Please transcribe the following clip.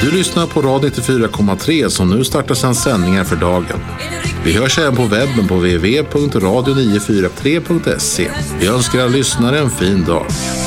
Du lyssnar på Radio 94,3 som nu startar sina sändningar för dagen. Vi hörs även på webben på www.radio943.se. Vi önskar lyssnare en fin dag.